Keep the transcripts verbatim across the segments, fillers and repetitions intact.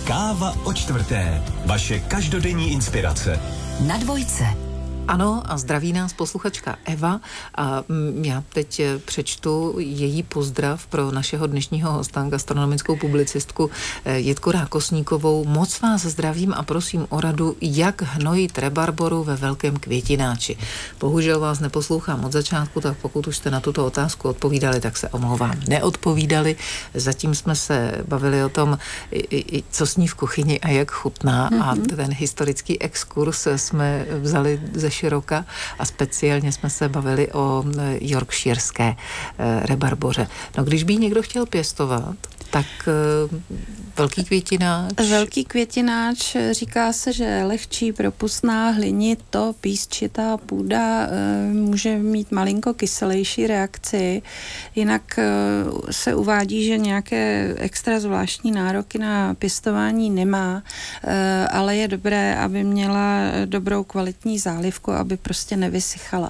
Káva o čtvrté. Vaše každodenní inspirace. Na dvojce. Ano, a zdraví nás posluchačka Eva a já teď přečtu její pozdrav pro našeho dnešního hosta, gastronomickou publicistku Jitku Rákosníkovou. Moc vás zdravím a prosím o radu, jak hnojit rebarboru ve velkém květináči. Bohužel vás neposlouchám od začátku, tak pokud už jste na tuto otázku odpovídali, tak se omlouvám. Neodpovídali. Zatím jsme se bavili o tom, co sní v kuchyni a jak chutná, mm-hmm. a ten historický exkurs jsme vzali ze široka a speciálně jsme se bavili o yorkshirské rebarboře. No, když by ji někdo chtěl pěstovat, tak velký květináč. Velký květináč, říká se, že je lehčí, propustná, hlinito, písčitá půda, může mít malinko kyselější reakci. Jinak se uvádí, že nějaké extra zvláštní nároky na pěstování nemá, ale je dobré, aby měla dobrou kvalitní zálivku, aby prostě nevysychala.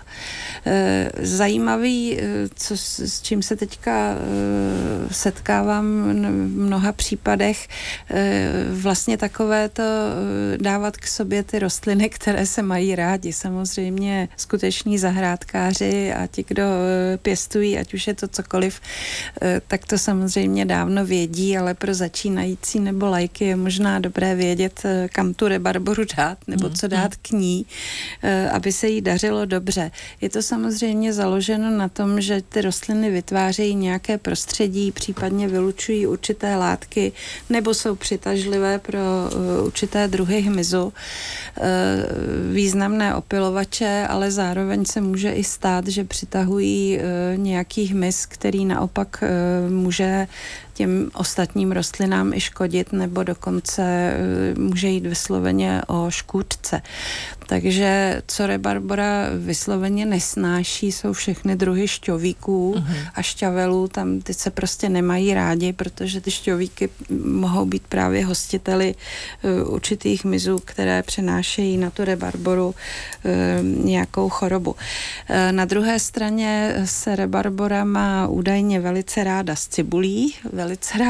Zajímavý, co, s čím se teďka setkávám v mnoha případech, vlastně takové to dávat k sobě ty rostliny, které se mají rádi. Samozřejmě skuteční zahrádkáři a ti, kdo pěstují, ať už je to cokoliv, tak to samozřejmě dávno vědí, ale pro začínající nebo lajky je možná dobré vědět, kam tu rebarboru dát, nebo co dát k ní, aby se jí dařilo dobře. Je to samozřejmě založeno na tom, že ty rostliny vytvářejí nějaké prostředí, případně vylučují určité látky, nebo jsou přitažlivé pro uh, určité druhy hmyzu, uh, významné opylovače, ale zároveň se může i stát, že přitahují uh, nějaký hmyz, který naopak uh, může těm ostatním rostlinám i škodit, nebo dokonce uh, může jít vysloveně o škůdce. Takže co rebarbora vysloveně nesnáší, jsou všechny druhy šťovíků uh-huh. a šťavelů, tam ty se prostě nemají rádi, protože ty šťovíky mohou být právě hostiteli uh, určitých hmyzů, které přenášejí na tu rebarboru uh, nějakou chorobu. Uh, na druhé straně se rebarbora má údajně velice ráda s cibulí, velice ráda